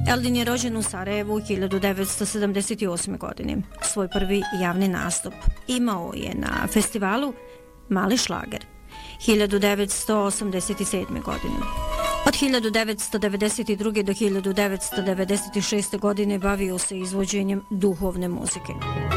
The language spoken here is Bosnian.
Eldin je rođen u Sarajevu 1978. godine. Svoj prvi javni nastup imao je na festivalu Mali šlager 1987. godine. Od 1992. do 1996. godine bavio se izvođenjem duhovne muzike.